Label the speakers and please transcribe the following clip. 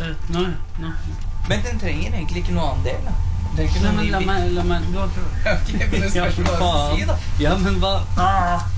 Speaker 1: Nå.
Speaker 2: Men den trenger egentlig ikke noe annen del, da.
Speaker 1: Nei, men la meg du har prøvd.
Speaker 2: Ok, men det spørs hva du si, da.
Speaker 1: Ja, men hva?